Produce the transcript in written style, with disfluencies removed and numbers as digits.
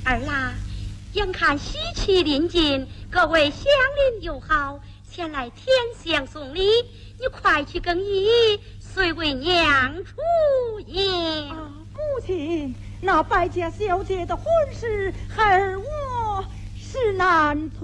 儿啦，眼看喜气临近，各位乡邻友好前来天香送礼，你快去更衣，随为娘出迎。 母亲，那败家小姐的婚事，孩儿我是难推。